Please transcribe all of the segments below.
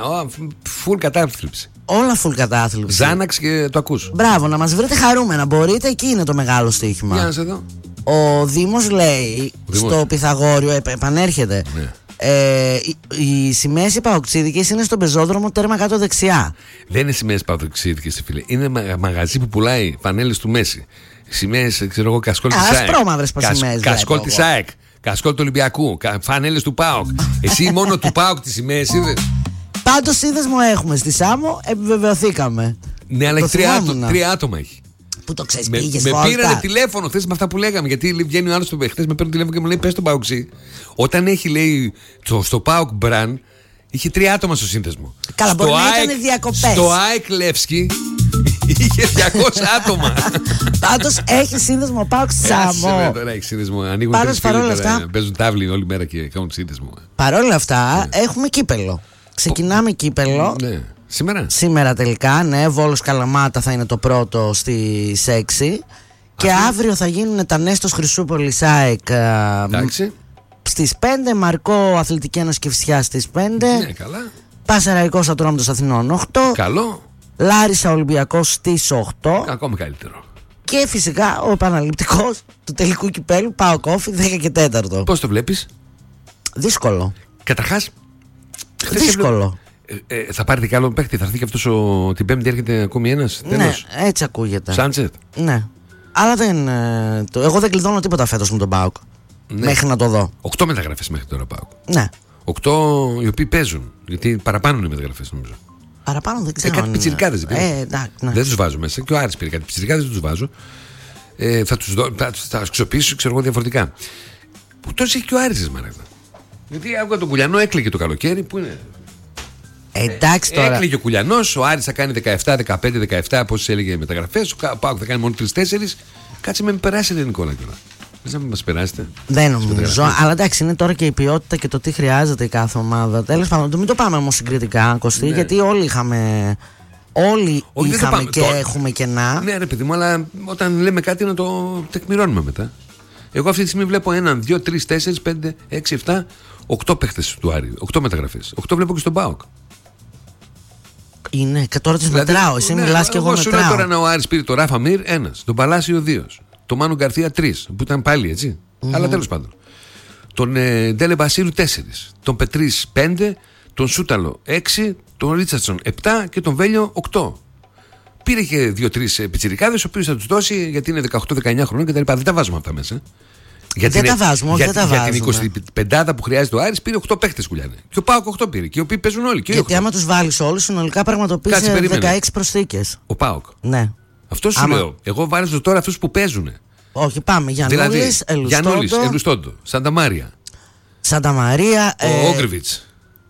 Φουλ κατάθλιψη. Όλα full κατάθλιψη. Ζάναξ και το ακούς. Μπράβο, να μας βρείτε χαρούμενα. Μπορείτε, εκεί είναι το μεγάλο στοίχημα. Για να σε δω. Ο Δήμος λέει στο Πυθαγόριο, επανέρχεται. Ναι. Οι σημαίες οι παοξίδικες είναι στον πεζόδρομο τέρμα κάτω δεξιά. Δεν είναι σημαίες παοξίδικες, φίλε. Είναι μαγαζί που πουλάει φανέλες του Μέση. Σημαίες, ξέρω εγώ, κασκόλ της ΑΕΚ. Ασπρόμαυρες σημαίες. Κασκόλ της ΑΕΚ. Κασκόλ του Ολυμπιακού. Φανέλες του ΠΑΟΚ. Εσύ μόνο του ΠΑΟΚ τις σημαίες είδες. Πάντως σύνδεσμο έχουμε στη Σάμο, επιβεβαιωθήκαμε. Ναι, αλλά έχει 3 άτομα έχει. Που το ξέρεις, Με πήρανε τηλέφωνο χθες με αυτά που λέγαμε. Γιατί βγαίνει ο άλλος χθες με παίρνει τηλέφωνο και μου λέει: πες τον Παοξή. Όταν έχει, λέει, στο ΠΑΟΚ Μπραν, είχε 3 άτομα στο σύνδεσμο. Καλά, μπορεί να ήταν διακοπές. Στο ΑΕΚ Λεύσκι είχε 200 άτομα. Πάντως έχει σύνδεσμο ΠΑΟΚ Σάμο. Τώρα έχει σύνδεσμο. Ανοίγουν τρεις φίλοι, παίζουν τάβλη όλη μέρα και κάνουν σύνδεσμο. Παρόλα αυτά, έχουμε κύπελο. Ξεκινάμε κύπελο. Ναι. Σήμερα τελικά, ναι. Βόλος Καλαμάτα θα είναι το πρώτο στις 6. Και αύριο θα γίνουν τα Νέστος Χρυσούπολης ΑΕΚ στις 5. Μαρκό Αθλητική Ένωση Κηφισιάς στις 5. Ναι, καλά. Πασαραϊκός Ατρόμητος Αθηνών 8. Καλό. Λάρισα Ολυμπιακός στις 8. Ακόμη καλύτερο. Και φυσικά ο επαναληπτικός του τελικού κυπέλου ΠΑΟΚ Όφι 10 και 4. Πώς το βλέπεις? Δύσκολο. Καταρχάς, δύσκολο. Θα πάρει κι άλλο παίχτη, θα έρθει και αυτός την Πέμπτη, έρχεται ακόμη ένας. Ναι, έτσι ακούγεται. Σάντσετ. Ναι. Αλλά δεν. Εγώ δεν κλειδώνω τίποτα φέτος με τον ΠΑΟΚ. Ναι. Μέχρι να το δω. 8 μεταγραφές μέχρι τώρα ΠΑΟΚ. Ναι. 8 οι οποίοι παίζουν. Γιατί παραπάνω είναι οι μεταγραφές, νομίζω. Παραπάνω δεν ξέρω. Κάτι πιτσιρικάδες δεν πήρε. Ναι. Δεν τους βάζω μέσα. Και ο Άρης πήρε κάτι πιτσιρικάδες, δεν τους βάζω. Θα αξιοποιήσω, ξέρω εγώ, διαφορετικά. Που τόσο έχει και ο Άρης, Μαράγδα. Γιατί άκουγα τον Κουλιανό, έκλαιγε το καλοκαίρι. Πού είναι? Εντάξει τώρα. Έκλειγε ο Κουλιανός, ο Άρης θα κάνει 17, 15, 17, πώς έλεγε μεταγραφές. Ο ΠΑΟΚ θα κάνει μόνο 3-4. Κάτσε με περάσετε, Νικόλα. Δεν να μην μας περάσετε. Δεν νομίζω. Αλλά εντάξει, είναι τώρα και η ποιότητα και το τι χρειάζεται η κάθε ομάδα. Τέλος πάντων, μην το πάμε όμως συγκριτικά, Κωστή, ναι. Γιατί όλοι είχαμε. Όλοι είχαμε και τώρα έχουμε κενά. Ναι, ρε παιδί μου, αλλά όταν λέμε κάτι να το τεκμηρώνουμε μετά. Εγώ αυτή τη στιγμή βλέπω 1, 2, 3, 4, 5, 6, 7, 8 παίχτες του Άρη. 8 μεταγραφές. 8 βλέπω και στον ΠΑΟΚ. Είναι και τώρα τις μετράω. Εσύ μιλάς και εγώ μετράω. Σου λέω τώρα να ο Άρης πήρε το Ράφα Μιρ 1, τον Παλάσιο 2, τον Μάνου Γκαρθία 3, που ήταν πάλι έτσι. Αλλά τέλος πάντων. Τον Ντέλε Μπασίρου 4, τον Πετρίς 5, τον Σούταλο 6, τον Ρίτσαρτσον 7 και τον Βέλιο 8. Πήρε και 2-3 πιτσιρικάδες, ο οποίος θα τους δώσει γιατί είναι 18-19 χρονών κτλ. Δεν τα βάζουμε αυτά μέσα. Δεν τα βάζουμε, δεν τα βάζουμε. Για την 25 που χρειάζεται ο Άρης πήρε 8 παίχτες κουλιάνε. Και ο ΠΑΟΚ 8 πήρε. Και οι οποίοι παίζουν όλοι. Γιατί άμα τους βάλεις όλους, συνολικά πραγματοποιήσει 16 προσθήκες. Ο ΠΑΟΚ. Ναι. Αυτό σου λέω. Εγώ βάζω τώρα αυτούς που παίζουν. Όχι, πάμε. Γιαννούλης, Ελουστόντο, Σάντα Μάρια. Σάντα Μαρία. Ο Όγκρεβιτς.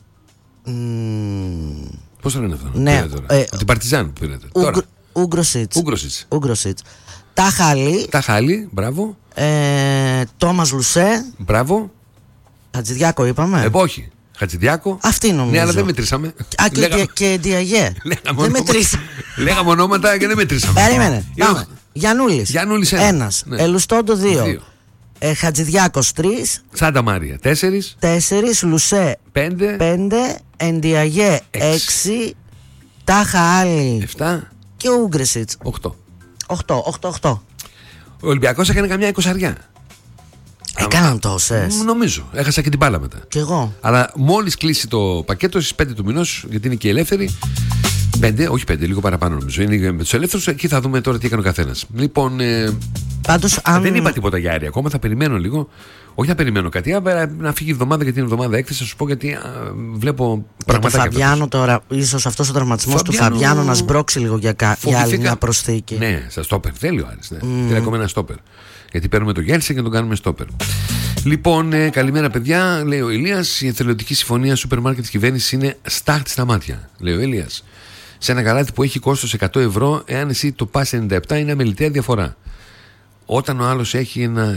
Πώς το λένε αυτό? Ναι. Την Παρτιζάν που πήρατε. Ούγκροσιτς. Ταχάλη, μπράβο. Τόμας Λουσέ. Μπράβο. Χατζηδιάκο είπαμε. Όχι. Χατζηδιάκο. Αυτή νομίζω. Ναι, αλλά δεν μετρήσαμε. Και Διαγέ. Δεν μετρήσαμε. Λέγαμε ονόματα και δεν μετρήσαμε. Περίμενε. Πάμε. Γιαννούλης 1. Ελουστόντο 2. Χατζηδιάκος 3. Σάντα Μάρια 4. Λουσέ 5. Ενδιαγέ 6. Τάχα Άλλη 7. Και ο Ούγκρεσιτς 8. Ο Ολυμπιακός έκανε καμιά 20. Έκαναν τόσες. Νομίζω. Έχασα και την μπάλα μετά. Κι εγώ. Αλλά μόλις κλείσει το πακέτο στις 5 του μηνός, γιατί είναι και ελεύθεροι. 5, όχι 5, λίγο παραπάνω νομίζω. Είναι με τους ελεύθερους, εκεί θα δούμε τώρα τι έκανε ο καθένας. Λοιπόν. Πάντως, δεν είπα τίποτα για Άρη ακόμα, θα περιμένω λίγο. Όχι να περιμένω κάτι, να φύγει η εβδομάδα, γιατί είναι εβδομάδα έκθεση. Θα σου πω γιατί βλέπω πράγματα. Για τον Φαβιάνο τώρα, ίσως αυτός ο τραυματισμός του Φαβιάνο να σμπρώξει λίγο για άλλη μια προσθήκη. Ναι, στα στόπερ. Θέλει ο Άρης. Ναι. Θέλει ακόμα ένα στόπερ. Γιατί παίρνουμε το Γέλσε και τον κάνουμε στόπερ. Λοιπόν, καλημέρα παιδιά, λέει ο Ηλίας. Η εθελοντική συμφωνία σούπερ μάρκετ της κυβέρνησης είναι στάχτη στα μάτια, λέει ο Ηλίας. Σε ένα γαλάτι που έχει κόστος 100 ευρώ, εάν εσύ το πας 97, είναι αμεληταία διαφορά. Όταν ο άλλος έχει ένα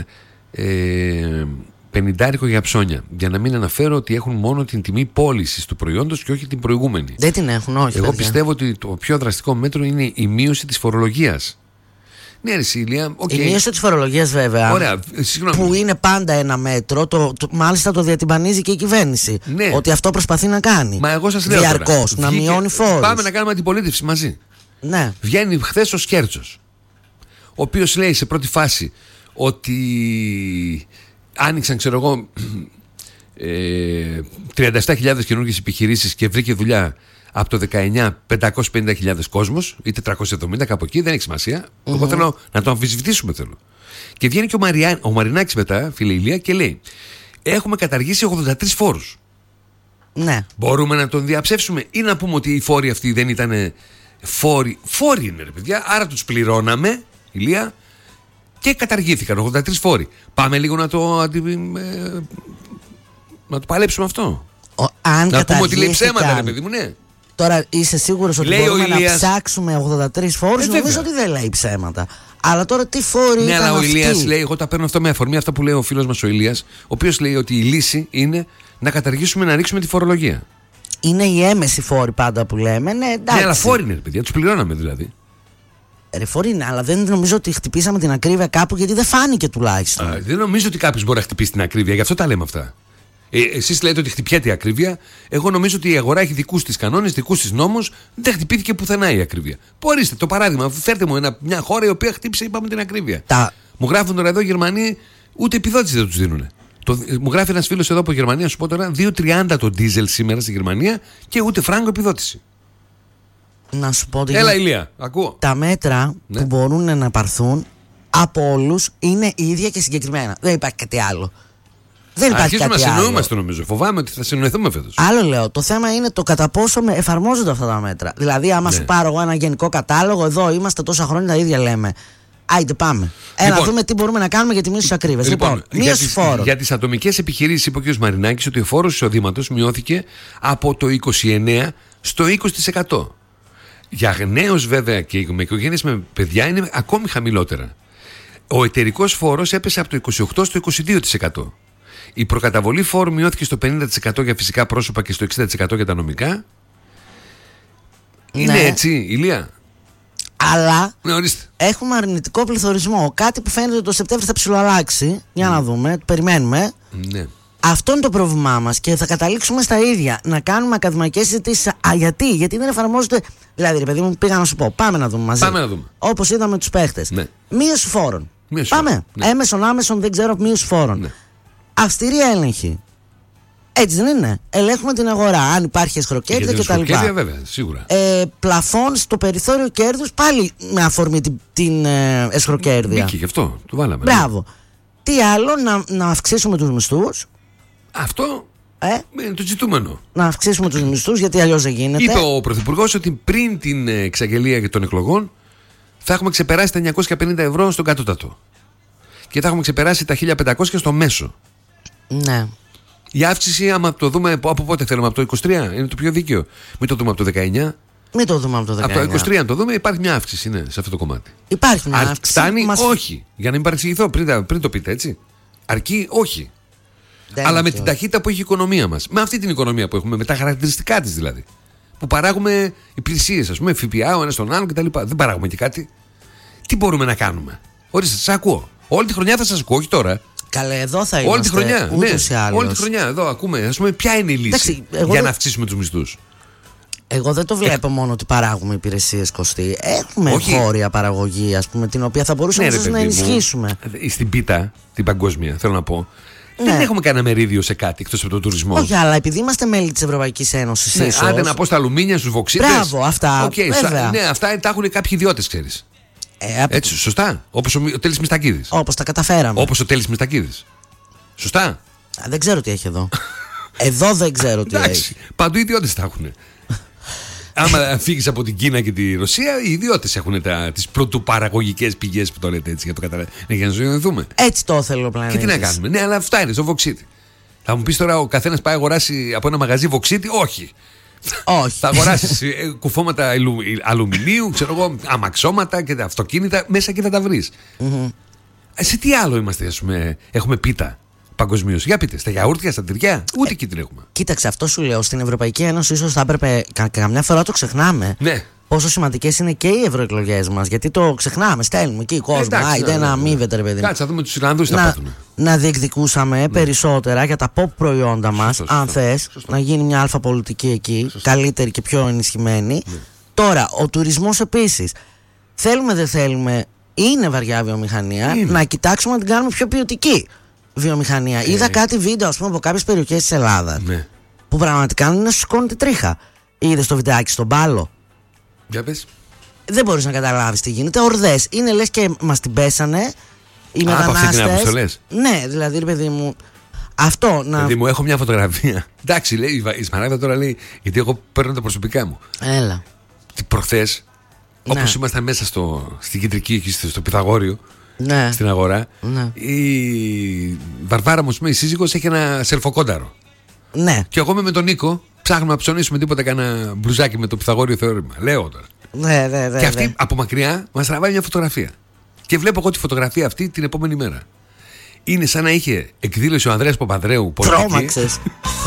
50 για ψώνια, για να μην αναφέρω ότι έχουν μόνο την τιμή πώλησης του προϊόντος και όχι την προηγούμενη. Δεν την έχουν, όχι. Εγώ πιστεύω ότι το πιο δραστικό μέτρο είναι η μείωση της φορολογίας. Ναι, ρε Ηλία, okay. Η μείωση της φορολογίας, βέβαια. Ωραία, που είναι πάντα ένα μέτρο, μάλιστα το διατυμπανίζει και η κυβέρνηση. Ναι. Ότι αυτό προσπαθεί να κάνει. Μα εγώ σας λέω διαρκώς, να μειώνει φόρους. Πάμε να κάνουμε αντιπολίτευση μαζί. Ναι. Βγαίνει χθες ο Σκέρτσος, ο οποίος λέει σε πρώτη φάση ότι άνοιξαν, ξέρω εγώ, 37.000 καινούργιες επιχειρήσεις και βρήκε δουλειά από το 19 550.000 κόσμος, ή 470, κάπου εκεί, δεν έχει σημασία. Εγώ θέλω να το αμφισβητήσουμε, θέλω. Και βγαίνει και ο Μαρινάκης μετά, φίλε Ηλία, και λέει: έχουμε καταργήσει 83 φόρους. Ναι. Μπορούμε να τον διαψεύσουμε ή να πούμε ότι οι φόροι αυτοί δεν ήταν φόροι? Φόροι είναι, ρε παιδιά, άρα τους πληρώναμε, Ηλία, και καταργήθηκαν 83 φόροι. Πάμε λίγο να το παλέψουμε αυτό. Να πούμε ότι λέει ψέματα, ρε παιδί μου, ναι. Τώρα είσαι σίγουρος ότι μπορούμε να ψάξουμε 83 φόρους? Νομίζω ότι δεν λέει ψέματα. Αλλά τώρα τι φόροι ήταν αλλά ο αυτοί? Ηλίας λέει, εγώ τα παίρνω αυτό με αφορμή αυτά που λέει ο φίλος μας ο Ηλίας, ο οποίος λέει ότι η λύση είναι να καταργήσουμε, να ρίξουμε τη φορολογία. Είναι η έμεση φόροι πάντα που λέμε. Ναι, εντάξει. Ναι, αλλά φόροι είναι, παιδιά, τους πληρώναμε δηλαδή. Ρε φόροι είναι, αλλά δεν νομίζω ότι χτυπήσαμε την ακρίβεια κάπου, γιατί δεν φάνηκε τουλάχιστον. Δεν νομίζω ότι κάποιος μπορεί να χτυπήσει την ακρίβεια, γι' αυτό τα λέμε αυτά. Εσείς λέτε ότι χτυπιέται η ακρίβεια. Εγώ νομίζω ότι η αγορά έχει δικούς της κανόνες, δικούς της νόμους. Δεν χτυπήθηκε πουθενά η ακρίβεια. Ορίστε το παράδειγμα. Φέρτε μου μια χώρα η οποία χτύπησε, είπαμε, την ακρίβεια. Μου γράφουν τώρα εδώ οι Γερμανοί, ούτε επιδότηση δεν τους δίνουν. Μου γράφει ένας φίλος εδώ από Γερμανία, σου πω τώρα, 2,30 το ντίζελ σήμερα στη Γερμανία και ούτε φράγκο επιδότηση. Να σου πω ότι. Έλα, Ηλία, ακούω. Τα μέτρα που μπορούν να πάρθουν από όλους είναι ίδια και συγκεκριμένα. Δεν υπάρχει κάτι άλλο. Δεν υπάρχει αρχίζουμε κάτι να άλλο. συνοούμαστε, νομίζω. Φοβάμαι ότι θα συνοηθούμε φέτος. Άλλο λέω. Το θέμα είναι το κατά πόσο εφαρμόζονται αυτά τα μέτρα. Δηλαδή, άμα σου πάρω εγώ ένα γενικό κατάλογο, εδώ είμαστε τόσα χρόνια, τα ίδια λέμε. Άιντε πάμε. Έλα, δούμε τι μπορούμε να κάνουμε για τη μείωση της ακρίβειας. Λοιπόν, μείωση φόρων. Για τις ατομικές επιχειρήσεις, είπε ο κ. Μαρινάκης ότι ο φόρος εισοδήματος μειώθηκε από το 29% στο 20%. Για νέους, βέβαια, και με οικογένειες με παιδιά είναι ακόμη χαμηλότερα. Ο εταιρικός φόρος έπεσε από το 28% στο 22%. Η προκαταβολή φόρου μειώθηκε στο 50% για φυσικά πρόσωπα και στο 60% για τα νομικά. Είναι έτσι, Ηλία? Αλλά έχουμε αρνητικό πληθωρισμό. Κάτι που φαίνεται ότι το Σεπτέμβριο θα ψιλοαλλάξει. Για να δούμε, περιμένουμε. Ναι. Αυτό είναι το πρόβλημά μας και θα καταλήξουμε στα ίδια. Να κάνουμε ακαδημαϊκές συζητήσεις. Γιατί δεν εφαρμόζονται. Δηλαδή, ρε παιδί μου, πήγα να σου πω, πάμε να δούμε μαζί. Πάμε να δούμε. Όπως είδαμε τους παίχτες. Ναι. Μείωση φόρων. Πάμε. Ναι. Έμεσον, άμεσον, δεν ξέρω, μείωση φόρων. Ναι. Αυστηρή έλεγχη. Έτσι δεν είναι? Ελέγχουμε την αγορά, αν υπάρχει εσχροκέρδεια κτλ. Εσχροκέρδεια, βέβαια, σίγουρα. Πλαφών στο περιθώριο κέρδους, πάλι με αφορμή την εσχροκέρδεια. Μπήκε γι' αυτό, το βάλαμε. Μπράβο. Τι άλλο, να αυξήσουμε τους μισθούς. Αυτό είναι το ζητούμενο. Να αυξήσουμε τους μισθούς, γιατί αλλιώς δεν γίνεται. Είπε ο Πρωθυπουργός ότι πριν την εξαγγελία των εκλογών θα έχουμε ξεπεράσει τα 950 ευρώ στον κατώτατο. Και θα έχουμε ξεπεράσει τα 1500 στο μέσο. Ναι. Η αύξηση, άμα το δούμε από πότε θέλουμε, από το 23, είναι το πιο δίκαιο. Μην το δούμε από το 19. Μην το δούμε από το 19. Από το 23, αν το δούμε, υπάρχει μια αύξηση σε αυτό το κομμάτι. Υπάρχει μια αύξηση. Φτάνει, όχι. Για να μην παρεξηγηθώ, πριν το πείτε, έτσι. Αρκεί, όχι. Αλλά με την ταχύτητα που έχει η οικονομία μας. Με αυτή την οικονομία που έχουμε, με τα χαρακτηριστικά της δηλαδή. Που παράγουμε υπηρεσίες, ας πούμε, ΦΠΑ, ο ένας τον άλλον κτλ. Δεν παράγουμε και κάτι. Τι μπορούμε να κάνουμε? Ορίστε, σας ακούω. Όλη τη χρονιά θα σας ακούω, όχι τώρα. Καλέ, εδώ θα είμαστε. Όλη τη χρονιά. Ούτως ή άλλως. Όλη τη χρονιά, εδώ ακούμε. Ας πούμε, ποια είναι η λύση για να αυξήσουμε τους μισθούς? Εγώ δεν το βλέπω μόνο ότι παράγουμε υπηρεσίες, Κωστή. Έχουμε χώρια παραγωγή, ας πούμε, την οποία θα μπορούσαμε να ενισχύσουμε. Στην πίτα, την παγκόσμια, θέλω να πω. Δεν έχουμε κανένα μερίδιο σε κάτι εκτός από τον τουρισμό. Όχι, αλλά επειδή είμαστε μέλη της Ευρωπαϊκής Ένωσης. Άντε να πω στα αλουμίνια, στους βοξίτες. Μπράβο, αυτά. Ναι, αυτά τα έχουν κάποιοι ιδιώτες, ξέρεις. Έτσι, σωστά. Όπως ο Τέλης Μιστακίδης. Όπως τα καταφέραμε. Όπως ο Τέλης Μιστακίδης. Σωστά. Δεν ξέρω τι έχει εδώ. Εδώ δεν ξέρω τι έχει. Παντού οι ιδιώτες τα έχουν. Άμα φύγεις από την Κίνα και τη Ρωσία, οι ιδιώτες έχουν τις πρωτοπαραγωγικές πηγές που το λέτε έτσι, για να ζωηθούμε. Έτσι το θέλω πλέον. Και τι να κάνουμε? Ναι, αλλά αυτά είναι στο βοξίτη. Θα μου πεις τώρα, ο καθένας πάει αγοράσει από ένα μαγαζί βοξίτη? Όχι. Θα αγοράσεις κουφώματα αλουμινίου, ξέρω εγώ, αμαξώματα και αυτοκίνητα μέσα και θα τα βρεις. Σε τι άλλο είμαστε, ας πούμε, έχουμε πίτα παγκοσμίως? Για πείτε, στα γιαούρτια, στα τυριά, ούτε εκεί την έχουμε. Κοίταξε, αυτό σου λέω. Στην Ευρωπαϊκή Ένωση ίσως θα έπρεπε καμιά φορά το ξεχνάμε. Ναι. πόσο σημαντικές είναι και οι ευρωεκλογές μας. Γιατί το ξεχνάμε, στέλνουμε εκεί κόσμο. Άιντε να αμείβεται, ρε παιδί. Κάτσε, θα δούμε τους Ιρλανδούς τι θα πάθουν. Να διεκδικούσαμε περισσότερα για τα pop προϊόντα μας, αν θες, να γίνει μια αλφα πολιτική εκεί, καλύτερη και πιο ενισχυμένη. Τώρα, ο τουρισμός επίσης. Θέλουμε, δεν θέλουμε, είναι βαριά βιομηχανία. Να κοιτάξουμε να την κάνουμε πιο ποιοτική βιομηχανία. Είδα κάτι βίντεο, ας πούμε, από κάποιες περιοχές της Ελλάδας που πραγματικά είναι να σου σηκώνει τη τρίχα. Είδες το βιντεάκι στον Πάλο? Για πες. Δεν μπορείς να καταλάβεις τι γίνεται. Ορδές. Είναι λες και μας την πέσανε οι μετανάστες. Ναι, δηλαδή, ρε παιδί μου. Αυτό να. Παιδί μου, έχω μια φωτογραφία. Εντάξει, λέει η Σμαράγδα τώρα, λέει, γιατί εγώ παίρνω τα προσωπικά μου. Έλα. Προχθές, όπως ήμασταν μέσα στην κεντρική, εκεί στο Πυθαγόριο, στην αγορά, η Βαρβάρα μου, η σύζυγος, έχει ένα σερφοκόνταρο. Ναι. Και εγώ με τον Νίκο ψάχνουμε να ψωνίσουμε τίποτα, κανένα μπλουζάκι με το Πυθαγόριο θεώρημα. Λέω τώρα. Ναι. Και αυτή από μακριά μας τραβάει μια φωτογραφία. Και βλέπω εγώ τη φωτογραφία αυτή την επόμενη μέρα. Είναι σαν να είχε εκδήλωση ο Ανδρέας Παπανδρέου. Τρόμαξες.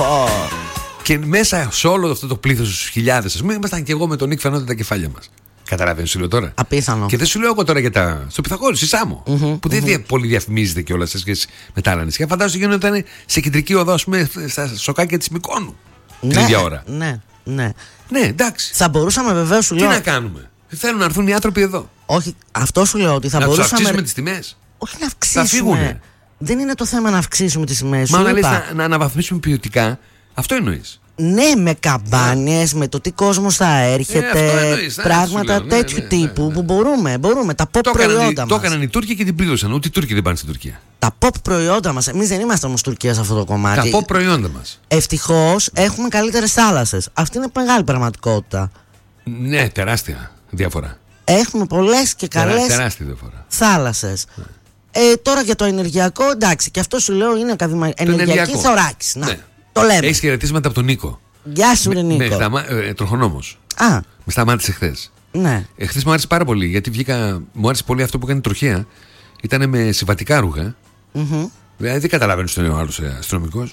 Και μέσα σε όλο αυτό το πλήθος, στους χιλιάδες, ας πούμε, ήμασταν και εγώ με τον Νίκ, φαινόταν τα κεφάλια μας. Καταλαβαίνεις, σου λέω τώρα. Απίθανο. Και δεν σου λέω εγώ τώρα για στο Πυθαγόριο, στη Σάμο. Που δεν πολύ διαφημίζεται κιόλας σε σχέση με τα άλλα νησιά. Φαντάζομαι γινόταν σε κεντρική οδό, ας πούμε, στα σοκάκια της Μυκόνου. Την ίδια ώρα. Ναι, εντάξει. Θα μπορούσαμε βεβαίως, σου λέω. Τι να κάνουμε. Θέλουν να έρθουν οι άνθρωποι εδώ. Όχι, αυτό σου λέω ότι θα μπορούσαμε. Να αυξήσουμε τις τιμές. Όχι να αυξήσουμε. Θα φύγουνε. Δεν είναι το θέμα να αυξήσουμε τις τιμές. Μα να λες να αναβαθμίσουμε ποιοτικά, αυτό εννοείς. Ναι, με καμπάνιες, με το τι κόσμος θα έρχεται, πράγματα τέτοιου τύπου που μπορούμε. Τα pop προϊόντα μας. Το έκαναν οι Τούρκοι και την πλήρωσαν. Ούτε οι Τούρκοι δεν πάνε στην Τουρκία. Τα pop προϊόντα μας. Εμείς δεν είμαστε όμως Τουρκία σε αυτό το κομμάτι. Τα pop προϊόντα μας. Ευτυχώς έχουμε καλύτερες θάλασσες. Αυτή είναι μεγάλη πραγματικότητα. Ναι, τεράστια διαφορά. Έχουμε πολλές και καλές θάλασσες. Τώρα για το ενεργειακό, εντάξει, και αυτό σου λέω είναι ενεργειακή θωράκιση. Το λέμε. Έχεις χαιρετίσματα από τον Νίκο. Γεια σου, ρε Νίκο. Τροχονόμος. Με σταμάτησε χθες. Ναι. Χθες μου άρεσε πάρα πολύ, γιατί μου άρεσε πολύ αυτό που έκανε η τροχέα. Ήταν με συμβατικά ρούχα. Δηλαδή δεν καταλαβαίνεις ότι είναι ο άλλος αστυνομικός.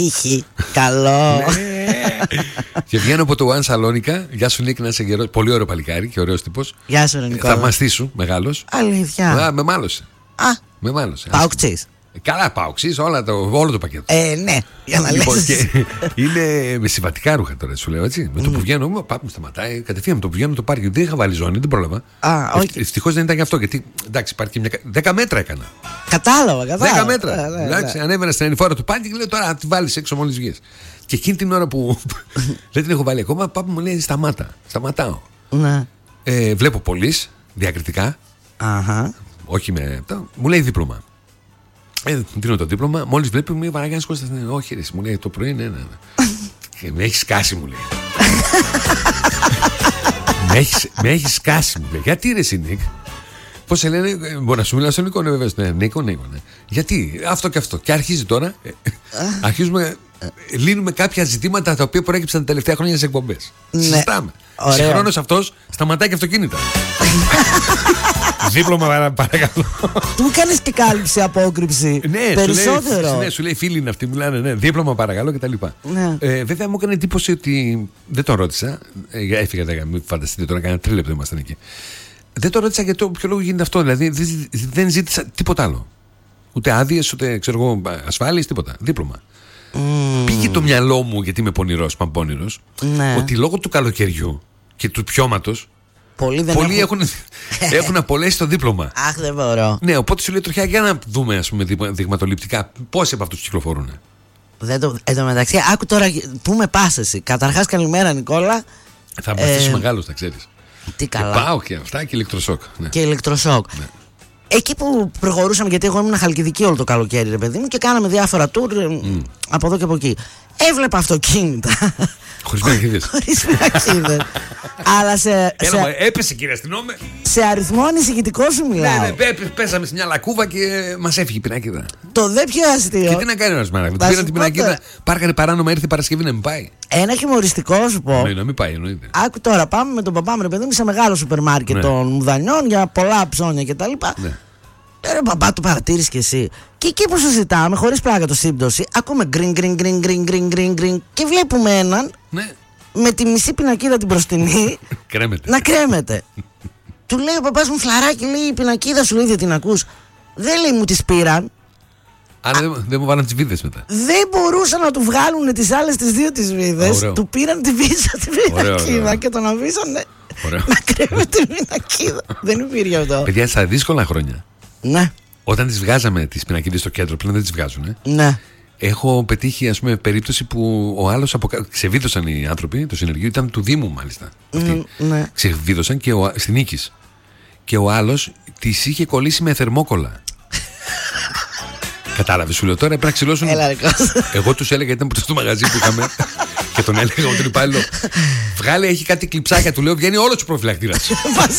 Καλό. Και βγαίνω από το One Σαλόνικα. Γεια σου Νίκ, να είσαι γερός. Πολύ ωραίο παλικάρι και ωραίος τύπος. Γεια σου, ρε Νίκο. Θαυμαστή σου, μεγάλος. Αλήθεια. Με μάλωσε. Με μάλωσε. Παουξής. Καλά, Παουξής, όλο το πακέτο. Ναι, για να λες. Είναι με συμβατικά ρούχα τώρα, σου λέω έτσι. Με το που βγαίνω, πάμε, σταματάει. Κατευθείαν με το που βγαίνω το πάρκινγκ. Δεν είχα βάλει ζώνη, δεν πρόλαβα. Ευτυχώς δεν ήταν γι' αυτό, γιατί εντάξει, υπάρχει και μια. 10 μέτρα έκανα. Κατάλαβα. 10 μέτρα. Εντάξει, ανέβαινα στην ανηφόρα του πάρκινγκ και λέω τώρα τη βάλει έξω μόλις βγες. Και εκείνη την ώρα που δεν την έχω βάλει ακόμα, πάπα μου λέει σταματάω. Βλέπω πολύς διακριτικά. Όχι με. Μου λέει δίπλωμα. Δίνω το δίπλωμα, μόλις βλέπει μου λέει Παναγιάννης Κώστας. Όχι, ρε, μου λέει το πρωί, ναι. Και με έχει σκάσει, μου λέει. Με έχει σκάσει, μου λέει. Γιατί ρε, εσύ, Νίκ? Πώς σε λένε, μπορεί να σου μιλάω στον Νίκο, ναι, βεβαίως. Ναι, Νίκο, ναι. Γιατί αυτό και αυτό. Και αρχίζει τώρα, λύνουμε κάποια ζητήματα τα οποία προέκυψαν τα τελευταία χρόνια στις εκπομπές. Συζητάμε. Συγχρόνως αυτός σταματάει και αυτοκίνητα. Δίπλωμα, παρακαλώ. Του κάνεις και κάλυψη, απόκρυψη. Περισσότερο. Ναι, σου λέει φίλοι είναι αυτοί, μιλάνε, ναι, δίπλωμα παρακαλώ κτλ. Βέβαια μου έκανε εντύπωση ότι δεν τον ρώτησα. Έφυγα, μην φανταστείτε τώρα, κάνα 3 λεπτά ήμασταν εκεί. Δεν τον ρώτησα για το ποιο λόγο γίνεται αυτό. Δηλαδή δεν ζήτησα τίποτα άλλο. Ούτε άδειες, ούτε ξέρω εγώ, ασφάλειες, τίποτα. Δίπλωμα. Πήγε το μυαλό μου, γιατί είμαι πονηρός, παμπώνηρος, ότι λόγω του καλοκαιριού και του πιώματος πολλοί έχουν απολέσει το δίπλωμα. Αχ, δεν μπορώ. Ναι, οπότε σου λέει τροχιά, για να δούμε, ας πούμε, δειγματοληπτικά πόσοι από αυτούς κυκλοφορούν. Εν τω μεταξύ, άκου τώρα που με πας εσύ. Καταρχάς, καλημέρα Νικόλα. Θα μπαστείς μεγάλος, τα ξέρεις. Τι καλά. Πάω και αυτά και ηλεκτροσόκ. Και ηλεκτροσόκ. Εκεί που προχωρούσαμε, γιατί εγώ ήμουν Χαλκιδική όλο το καλοκαίρι, ρε παιδί μου, και κάναμε διάφορα tour από εδώ και από εκεί. Έβλεπα αυτοκίνητα. Χωρίς πινακίδες. Αλλά έπεσε, κύριε αστυνόμε. Σε αριθμό ανησυχητικό σου μιλάω. Ναι, πέσαμε σε μια λακκούβα και μας έφυγε η πινακίδα. Το δε πιο αστείο. Και τι να κάνει ο Ρασμάρα. Πήραν την πινακίδα, πάρκανε παράνομα, ήρθε Παρασκευή να μην πάει. Ένα χιουμοριστικό σου πω. Ναι, να μην πάει, εννοείται. Άκου τώρα, πάμε με τον παπά μου, ρε παιδί μου, σε μεγάλο σούπερ μάρκετ των Μουδανιών για πολλά ψώνια κτλ. Ρε παπά, το παρατήρεις κι εσύ. Και εκεί που συζητάμε, χωρίς πλάκα το σύμπτωση, ακούμε γκριν και βλέπουμε έναν με τη μισή πινακίδα την μπροστινή να κρέμεται. Του λέει ο παπάς μου, φλαράκι, λέει, η πινακίδα σου, λέει, δεν την ακούς? Δεν, λέει, μου τις πήραν. Άρα δεν μου βάλαν τις βίδες μετά. Δεν μπορούσαν να του βγάλουν τις άλλες τις 2 τις βίδες. Του πήραν τη πίσω την πινακίδα και τον αφήσανε να κρέμεται την πινακίδα. Δεν υπήρχε αυτό. Παιδιά, στα δύσκολα χρόνια. Ναι. Όταν τις βγάζαμε τις πινακίδες στο κέντρο, πλέον δεν τις βγάζουν. Ναι. Έχω πετύχει, ας πούμε, περίπτωση που ο άλλος ξεβίδωσαν οι άνθρωποι, το συνεργείο ήταν του Δήμου μάλιστα. Ναι. Ξεβίδωσαν και στην Νίκης. Και ο άλλος τις είχε κολλήσει με θερμόκολλα. Κατάλαβε, σου λέω τώρα πρέπει να ξυλώσουν. Εγώ τους έλεγα, ήταν πρώτο στο μαγαζί που είχαμε και τον έλεγα τον υπάλληλο, βγάλε, έχει κάτι κλιψάκια, του λέω, βγαίνει όλος ο προφυλακτήρας.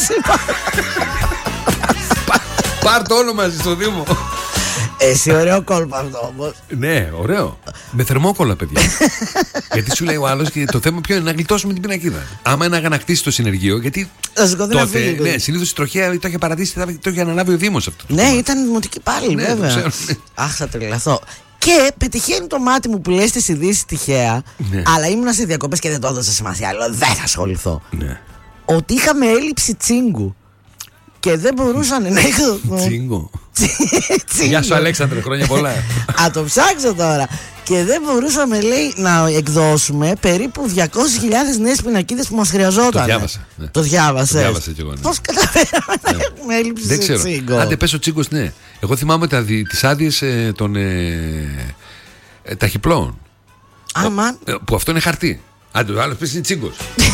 Πάρ' το όλο μαζί στο Δήμο. Εσύ ωραίο κόλπο αυτό όμως. Ναι, ωραίο. Με θερμόκολλα, παιδιά. Γιατί σου λέει ο άλλος, και το θέμα ποιο είναι, να γλιτώσουμε την πινακίδα. Άμα είναι να αγανακτήσει το συνεργείο, γιατί τότε, ναι, συνήθως η τροχέα το είχε παρατήσει, το είχε αναλάβει ο Δήμος αυτό. Ναι, ήταν δημοτική πάλι, ναι, βέβαια. Αχ, θα τρελαθώ. Και πετυχαίνει το μάτι μου που λέει στις ειδήσεις τυχαία, ναι, αλλά ήμουνα σε διακοπές και δεν το έδωσα σημασία. Λέω, δεν θα ασχοληθώ. Ναι. Ότι είχαμε έλλειψη τσίγκου. Και δεν μπορούσαν να εκδοθούν. Τσίγκο. Γεια σου, Αλέξανδρε, χρόνια πολλά. Α, το ψάξω τώρα. Και δεν μπορούσαμε, λέει, να εκδώσουμε περίπου 200.000 νέες πινακίδες που μας χρειαζόταν. Το διάβασα. Ναι. Το διάβασες? Το διάβασα κι εγώ. Ναι. Πώς καταφέραμε να έχουμε έλλειψη σε τσίγκο? Άντε, πες ο τσίγκος, ναι. Εγώ θυμάμαι τις άδειες των ταχυπλώων. Άμα. Που αυτό είναι χαρτί. Άντε, ο άλλος πες είναι τσίγκος.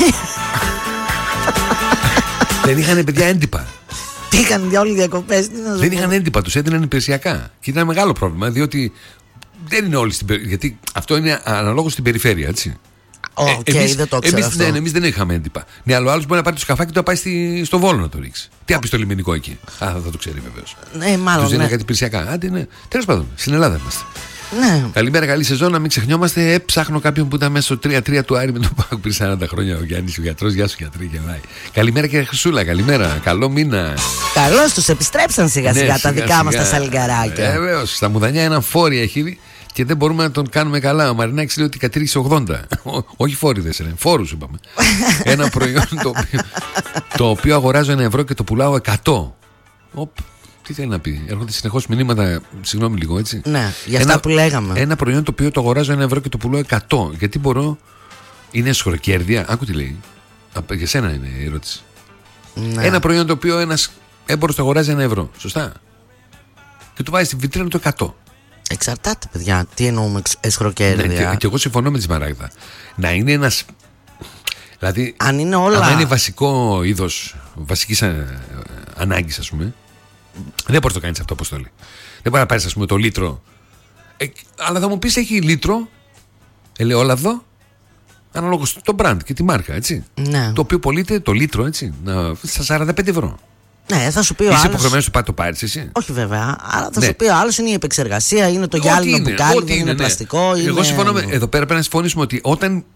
Δεν είχαν, παιδιά, έντυπα. Πήγαν για όλοι διακοπές. Δεν είχαν έντυπα, τους έδιναν υπηρεσιακά. Και ήταν μεγάλο πρόβλημα, διότι δεν είναι όλοι στην περιφέρεια. Γιατί αυτό είναι αναλόγως στην περιφέρεια, έτσι. Δεν το ξέρω αυτό. Εμείς δεν είχαμε έντυπα. Ναι, αλλά ο άλλος μπορεί να πάρει το σκαφάκι και να πάει στο Βόλο να το ρίξει. Τι άπει στο λιμενικό εκεί? Θα το ξέρει βεβαίως. Ναι, μάλλον. Τους δίνει κάτι υπηρεσιακά. Άντε, ναι. Τέλος πάντων, στην Ελλάδα είμαστε. Ναι. Καλημέρα, καλή σεζόν. Να μην ξεχνιόμαστε. Ψάχνω κάποιον που ήταν μέσα στο 3-3 του Άρη με τον Πάκο πριν 40 χρόνια. Ο Γιάννης, ο γιατρός. Γεια σου, γιατρή. Καλημέρα, κύριε Χρυσούλα. Καλημέρα. Καλό μήνα. Καλώς, τους επιστρέψαν σιγά-σιγά τα δικά μας τα σαλιγκαράκια. Βεβαίως. Στα Μουδανιά έναν φόρη έχει και δεν μπορούμε να τον κάνουμε καλά. Ο Μαρινάκης λέει ότι κατήργησε 80. Όχι φόριδες, φόρους είπαμε. Ένα προϊόν το οποίο αγοράζω 1 ευρώ και το πουλάω 100. Τι θέλει να πει? Έρχονται συνεχώς μηνύματα, συγγνώμη λίγο, έτσι. Ναι, για αυτά που λέγαμε. Ένα προϊόν το οποίο το αγοράζω 1 ευρώ και το πουλάω 100. Γιατί μπορώ? Είναι σχροκέρδια. Άκου τι λέει. Για σένα είναι η ερώτηση. Ναι. Ένα προϊόν το οποίο ένας έμπορος το αγοράζει 1 ευρώ. Σωστά. Και του βάζει στη βιτρίνα το 100. Εξαρτάται, παιδιά. Τι εννοούμε σχροκέρδια? Ναι, και εγώ συμφωνώ με τη Σμαράγδα. Να είναι ένας. Δηλαδή, αν είναι όλα. Αν είναι βασικό είδος, βασικής ανάγκης, ας πούμε. Δεν μπορείς να το κάνεις αυτό, Αποστόλη. Δεν μπορεί να πάρεις, ας πούμε, το λίτρο. Αλλά θα μου πεις, έχει λίτρο ελαιόλαδο ανάλογος το brand και τη μάρκα, έτσι. Ναι. Το οποίο πωλείται το λίτρο, έτσι, στα 45 ευρώ. Ναι, θα σου πει ο άλλος. Είσαι υποχρεωμένος να το πάρεις εσύ? Όχι, βέβαια. Αλλά θα σου πει ο άλλος, είναι η επεξεργασία, είναι το γυάλινο μπουκάλι, δεν είναι πλαστικό. Εγώ συμφωνώ. Εδώ πέρα πρέπει να συμφωνήσουμε ότι όταν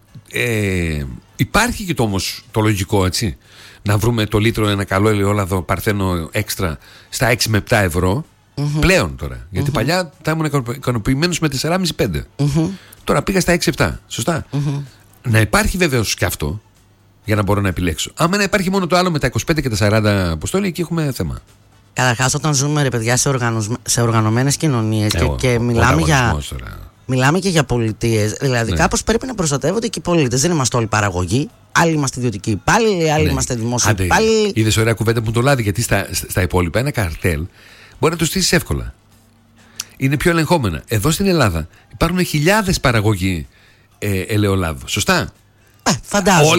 υπάρχει και το όμως το λογικό, έτσι, να βρούμε το λίτρο ένα καλό ελαιόλαδο παρθένο έξτρα στα 6 με 7 ευρώ. Πλέον τώρα. Γιατί παλιά θα ήμουν ικανοποιημένος με 4,5-5. Τώρα πήγα στα 6-7. Σωστά. Να υπάρχει βεβαίως και αυτό για να μπορώ να επιλέξω. Άμα να υπάρχει μόνο το άλλο με τα 25 και τα 40, Αποστόλη, εκεί έχουμε θέμα. Καταρχάς, όταν ζούμε, ρε παιδιά, σε οργανωμένες κοινωνίες και μιλάμε και για πολιτείες, δηλαδή κάπως πρέπει να προστατεύονται και οι πολίτες. Δεν είμαστε όλοι παραγωγοί. Άλλοι είμαστε ιδιωτικοί υπάλληλοι, άλλοι είμαστε δημόσιοι υπάλληλοι. Είδες ωραία κουβέντα που το λάδι, γιατί στα υπόλοιπα ένα καρτέλ μπορεί να το στήσεις εύκολα. Είναι πιο ελεγχόμενα. Εδώ στην Ελλάδα υπάρχουν χιλιάδες παραγωγοί ελαιολάδου. Σωστά. Φαντάζομαι.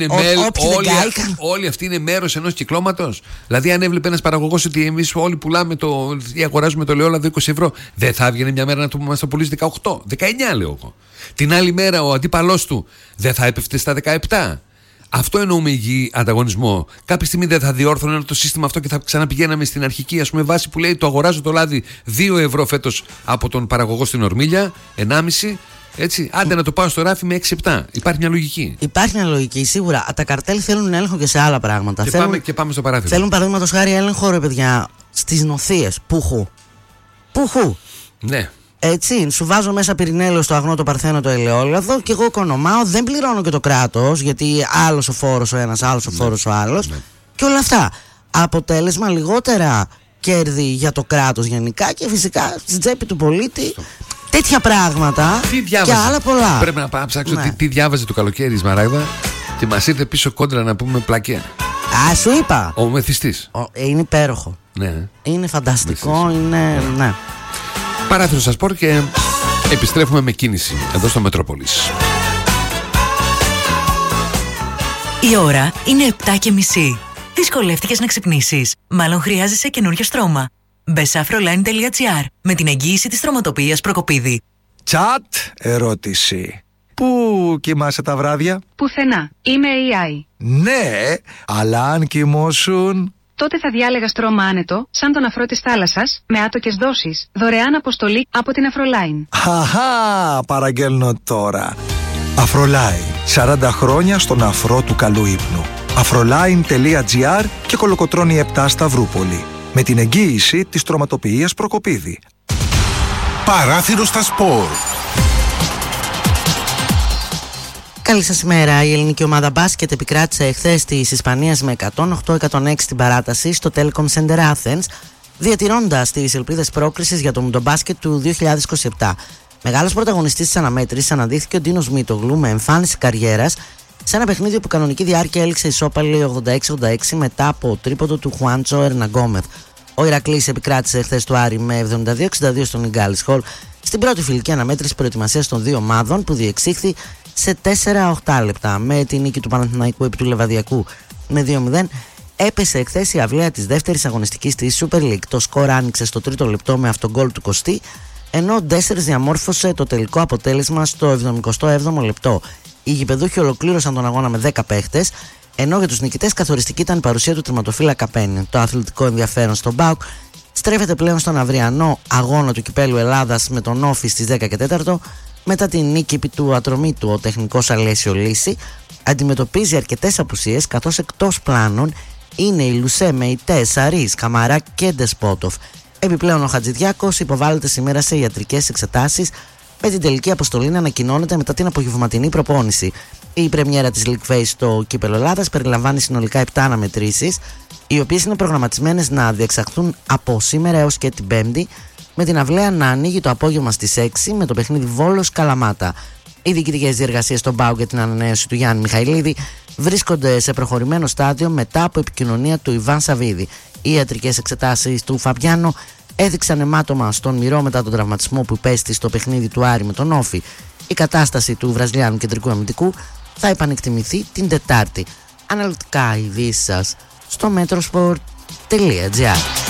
Όλοι αυτοί είναι μέρος ενός κυκλώματος. Δηλαδή, αν έβλεπε ένας παραγωγός ότι εμείς όλοι πουλάμε ή αγοράζουμε το ελαιόλαδο 20 ευρώ, δεν θα έβγαινε μια μέρα να μας το πουλήσει 18, 19 λέω εγώ. Την άλλη μέρα ο αντίπαλός του δεν θα έπεφτε στα 17. Αυτό εννοούμε υγιή ανταγωνισμό. Κάποια στιγμή δεν θα διόρθωνε το σύστημα αυτό και θα ξαναπηγαίναμε στην αρχική, ας πούμε, βάση που λέει το αγοράζω το λάδι 2 ευρώ φέτος από τον παραγωγό στην Ορμίλια, 1,5. Έτσι, άντε να το πάω στο ράφι με 6-7. Υπάρχει μια λογική. Υπάρχει μια λογική, σίγουρα. Τα καρτέλ θέλουν έλεγχο και σε άλλα πράγματα. Και πάμε στο παράθυρο. Θέλουν, παραδείγματος χάρη, έλεγχο, ρε παιδιά, στις νοθείες. Πουχού. Ναι. Έτσι, σου βάζω μέσα πυρηνέλαιο στο αγνό, το παρθένο, το ελαιόλαδο και εγώ οικονομάω, δεν πληρώνω και το κράτος, γιατί άλλος ο φόρος ο ένας, άλλος ο φόρος ο άλλος και όλα αυτά. Αποτέλεσμα λιγότερα κέρδη για το κράτος γενικά και φυσικά στην τσέπη του πολίτη. Τέτοια πράγματα και άλλα πολλά. Πρέπει να πάω να ψάξω τι διάβαζε το καλοκαίρι η Σμαράγδα και μας ήρθε πίσω κόντρα να πούμε πλακία. Α, σου είπα. Ο μεθυστής. Είναι υπέροχο. Ναι. Είναι φανταστικό, είναι. Ναι. Παράθυρο σας πω και επιστρέφουμε με κίνηση εδώ στο Μετρόπολης. Η ώρα είναι 7:30. Δυσκολεύτηκες να ξυπνήσεις? Μάλλον χρειάζεσαι καινούριο στρώμα. Μπες σε afroline.gr με την εγγύηση της στρωματοποιίας Προκοπίδη. Τσατ ερώτηση. Πού κοιμάσαι τα βράδια? Πουθενά. Είμαι AI. Ναι, αλλά αν κοιμώσουν... Τότε θα διάλεγα στρώμα άνετο, σαν τον αφρό της θάλασσας, με άτοκες δόσεις, δωρεάν αποστολή από την Afroline. Χαχά, παραγγέλνω τώρα. Afroline, 40 χρόνια στον αφρό του καλού ύπνου. Afroline.gr και Κολοκοτρώνη 7 Σταυρούπολη. Με την εγγύηση της στρωματοποιίας Προκοπίδη. Παράθυρο στα σπορ. Καλή σας ημέρα. Η ελληνική ομάδα μπάσκετ επικράτησε εχθές της Ισπανίας με 108-106 στην παράταση στο Telecom Center Athens, διατηρώντας τις ελπίδες πρόκρισης για το μουντομπάσκετ του 2027. Μεγάλος πρωταγωνιστής της αναμέτρησης αναδύθηκε ο Ντίνος Μίτογλου με εμφάνιση καριέρας σε ένα παιχνίδι που κανονική διάρκεια έληξε ισόπαλη 86-86 μετά από τρίποντο του Χουάντσο Ερναγκόμεθ. Ο Ηρακλής επικράτησε χθες του Άρη με 72-62 στον Ιγκάλης Χολ στην πρώτη φιλική αναμέτρηση προετοιμασίας των δύο ομάδων που διεξήχθη σε 4-8 λεπτά. Με τη νίκη του Παναθηναϊκού επί του Λεβαδιακού με 2-0 έπεσε εχθές η αυλαία της δεύτερης αγωνιστικής της Super League. Το σκορ άνοιξε στο τρίτο λεπτό με αυτογκόλ του Κωστή, ενώ ο Ντέσσερς διαμόρφωσε το τελικό αποτέλεσμα στο 77ο λεπτό. Οι γηπεδούχοι ολοκλήρωσαν τον αγώνα με 10 παίχτες, ενώ για τους νικητές καθοριστική ήταν η παρουσία του τερματοφύλακα Πένι. Το αθλητικό ενδιαφέρον στον ΠΑΟΚ στρέφεται πλέον στον αυριανό αγώνα του Κυπέλλου Ελλάδας με τον Όφη στις 10 και 4. Μετά την νίκη επί του Ατρομήτου, ο τεχνικός Αλέσιο Λύση αντιμετωπίζει αρκετές απουσίες, καθώς εκτός πλάνων είναι οι Λουσέ, Μεϊτέ, Σαρίς, Καμαρά και Ντεσπότοφ. Επιπλέον ο Χατζηδιάκος υποβάλλεται σήμερα σε ιατρικές εξετάσεις, με την τελική αποστολή να ανακοινώνεται μετά την απογευματινή προπόνηση. Η πρεμιέρα της League Face στο Κύπελλο Ελλάδας περιλαμβάνει συνολικά 7 αναμετρήσεις, οι οποίες είναι προγραμματισμένες να διεξαχθούν από σήμερα έως και την Πέμπτη, με την αυλαία να ανοίγει το απόγευμα στις 6 με το παιχνίδι Βόλος Καλαμάτα. Οι διοικητικές διεργασίες στον ΠΑΟΚ για την ανανέωση του Γιάννη Μιχαηλίδη βρίσκονται σε προχωρημένο στάδιο μετά από επικοινωνία του Ιβάν Σαββίδη. Οι ιατρικές εξετάσεις του Φαμπιάνο έδειξαν αιμάτωμα στον μυρό μετά τον τραυματισμό που υπέστη στο παιχνίδι του Άρη με τον Όφη. Η κατάσταση του Βραζιλιάνου κεντρικού αμυντικού θα επανεκτιμηθεί την Τετάρτη. Αναλυτικά ειδήσεις σας στο metrosport.gr.